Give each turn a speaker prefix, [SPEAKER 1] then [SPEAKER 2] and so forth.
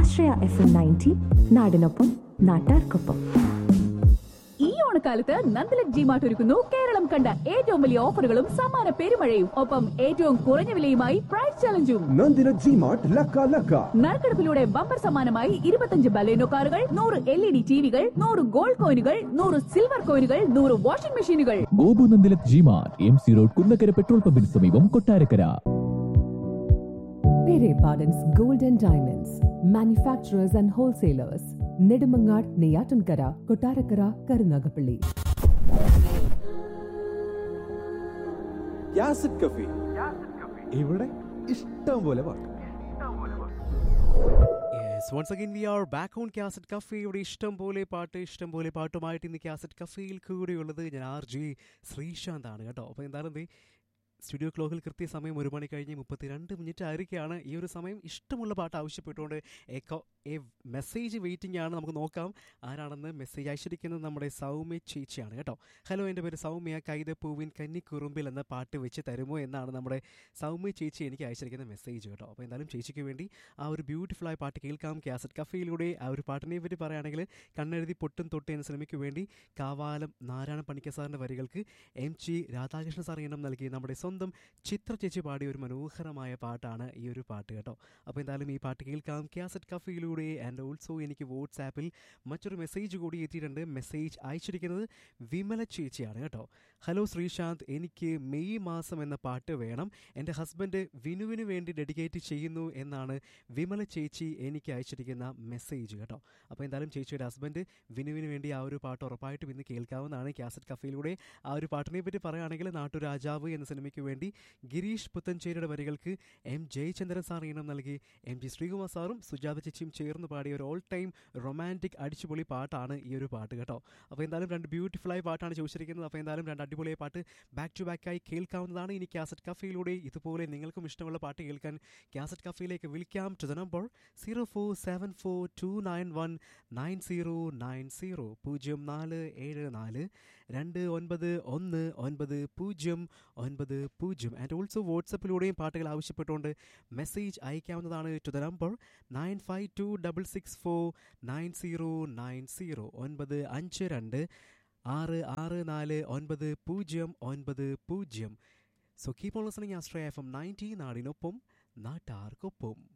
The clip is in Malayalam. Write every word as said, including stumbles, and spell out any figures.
[SPEAKER 1] ആശ്രയ എഫ് എം നയൻറ്റി, നാടിനൊപ്പം നാട്ടാർക്കൊപ്പം.
[SPEAKER 2] ഈ ഓണക്കാലത്ത് നന്ദലക് ജിമാർട്ട് ഒരുക്കുന്നു കേരളം കണ്ട ഏറ്റവും വലിയ ഓഫറുകളും സമ്മാന പെരുമഴയും. ഒപ്പം ഏറ്റവും കുറഞ്ഞ വിലയുമായി പ്രൈസ് ചലഞ്ചും.
[SPEAKER 3] നന്ദലക് ജിമാർട്ട് ലക്ക ലക്ക.
[SPEAKER 2] നറുക്കെടുപ്പിലൂടെ ബമ്പർ സമ്മാനമായി ഇരുപത്തഞ്ച് ബലേനോ കാറുകൾ, നൂറ് എൽ ഇ ഡി ടിവികൾ, നൂറ് ഗോൾഡ് കോയിനുകൾ, നൂറ് സിൽവർ കോയിനുകൾ, നൂറ് വാഷിംഗ് മെഷീനുകൾ.
[SPEAKER 4] Gopu നന്ദലക് G-Mart, M C road, Kunnakkara petrol പമ്പിന് സമീപം, Kottarakkara.
[SPEAKER 5] Pere Pardon's Gold and Diamonds, manufacturers and wholesalers, Nedumangad, Neyatankara, Kottarakara, Karunagapalli.
[SPEAKER 3] Cassette cafe, ഇവിടെ ഇഷ്ടം പോലെ പാട്ട്.
[SPEAKER 6] Yes, once again we are back on Cassette Cafe. ഇവിടെ ഇഷ്ടം പോലെ പാട്ട് ഇഷ്ടം പോലെ പാട്ടുമായിട്ട് ഇന്ന് കാസറ്റ് കഫേയിൽ കൂടെയുള്ളത് ഞാൻ ആർ ജെ ശ്രീശാന്ത് ആണ് കേട്ടോ. അപ്പോൾ എന്താണ് എന്ത് സ്റ്റുഡിയോ ക്ലോക്കിൽ കൃത്യസമയം ഒരു മണി കഴിഞ്ഞ് മുപ്പത്തിരണ്ട് മിനിറ്റ് ആയിരിക്കുകയാണ്. ഈ ഒരു സമയം ഇഷ്ടമുള്ള പാട്ട് ആവശ്യപ്പെട്ടുകൊണ്ട് എ എ മെസ്സേജ് വെയിറ്റിംഗ് ആണ്. നമുക്ക് നോക്കാം ആരാണെന്ന്. മെസ്സേജ് അയച്ചിരിക്കുന്നത് നമ്മുടെ സൗമ്യ ചേച്ചിയാണ് കേട്ടോ. ഹലോ, എൻ്റെ പേര് സൗമ്യ, കൈതപ്പൂവിൻ കന്നിക്കുറുമ്പിൽ എന്ന പാട്ട് വെച്ച് തരുമോ എന്നാണ് നമ്മുടെ സൗമ്യ ചേച്ചി എനിക്ക് അയച്ചിരിക്കുന്ന മെസ്സേജ് കേട്ടോ. അപ്പോൾ എന്തായാലും ചേച്ചിക്ക് വേണ്ടി ആ ഒരു ബ്യൂട്ടിഫുള്ളായ പാട്ട് കേൾക്കാം കാസറ്റ് കഫേയിലൂടെ. ആ ഒരു പാട്ടിനെ പറ്റി പറയുകയാണെങ്കിൽ കണ്ണെഴുതി പൊട്ടും തൊട്ട് എന്ന സിനിമയ്ക്ക് വേണ്ടി കാവാലം നാരായണ പണിക്കർ സാറിൻ്റെ വരികൾക്ക് എം ജി രാധാകൃഷ്ണ സാർ ഈണം നൽകി നമ്മുടെ സ്വന്തം ചിത്ര ചേച്ചി പാടിയ ഒരു മനോഹരമായ പാട്ടാണ് ഈ ഒരു പാട്ട് കേട്ടോ. അപ്പോൾ എന്തായാലും ഈ പാട്ട് കേൾക്കാം കാസറ്റ് കഫേയിലൂടെ. ആൻഡ് ഓൾസോ എനിക്ക് വാട്സാപ്പിൽ മറ്റൊരു മെസ്സേജ് കൂടി എത്തിയിട്ടുണ്ട്. മെസ്സേജ് അയച്ചിരിക്കുന്നത് വിമല ചേച്ചിയാണ് കേട്ടോ. ഹലോ ശ്രീശാന്ത്, എനിക്ക് മെയ് മാസം എന്ന പാട്ട് വേണം. എൻ്റെ ഹസ്ബൻഡ് വിനുവിന് വേണ്ടി ഡെഡിക്കേറ്റ് ചെയ്യുന്നു എന്നാണ് വിമല ചേച്ചി എനിക്ക് അയച്ചിരിക്കുന്ന മെസ്സേജ് കേട്ടോ. അപ്പോൾ എന്തായാലും ചേച്ചിയുടെ ഹസ്ബൻഡ് വിനുവിന് വേണ്ടി ആ ഒരു പാട്ട് ഉറപ്പായിട്ടും ഇന്ന് കേൾക്കാവുന്നതാണ് കാസറ്റ് കഫേയിലൂടെ. ആ ഒരു പാട്ടിനെ പറ്റി പറയുകയാണെങ്കിൽ നാട്ടുരാജാവ് എന്ന സിനിമയ്ക്ക് വേണ്ടി ഗിരീഷ് പുത്തഞ്ചേരിയുടെ വരികൾക്ക് എം ജയചന്ദ്രൻ സാർ ഈണം നൽകി എം ജി ശ്രീകുമാർ സാറും സുജാത ചേച്ചിയും ചേർന്ന് പാടിയ ഒരു ഓൾ ടൈം റൊമാൻറ്റിക് അടിച്ചുപൊളി പാട്ടാണ് ഈ ഒരു പാട്ട് കേട്ടോ. അപ്പോൾ എന്തായാലും രണ്ട് ബ്യൂട്ടിഫുള്ളായ പാട്ടാണ് ചോദിച്ചിരിക്കുന്നത്. അപ്പോൾ എന്തായാലും രണ്ട് അടിപൊളിയായ പാട്ട് ബാക്ക് ടു ബാക്കായി കേൾക്കാവുന്നതാണ് ഇനി കാസറ്റ് കഫേയിലൂടെ. ഇതുപോലെ നിങ്ങൾക്കും ഇഷ്ടമുള്ള പാട്ട് കേൾക്കാൻ കാസറ്റ് കഫേയിലേക്ക് വിളിക്കാം to the number zero four seven four to nine one nine zero nine zero പൂജ്യം നാല് ഏഴ് നാല് രണ്ട് ഒൻപത് ഒന്ന് ഒൻപത് പൂജ്യം ഒൻപത് പൂജ്യം. ആൻഡ് ഓൾസോ വാട്സപ്പിലൂടെയും പാട്ടുകൾ ആവശ്യപ്പെട്ടുകൊണ്ട് മെസ്സേജ് അയക്കാവുന്നതാണ് to the number nine five to double six four nine zero nine zero ഒൻപത് അഞ്ച് രണ്ട് ആറ് ആറ് നാല് ഒൻപത് പൂജ്യം ഒൻപത് പൂജ്യം. So keep on listening Ashraya F M ninety, നാടിനൊപ്പം നാട്ടാർക്കൊപ്പം.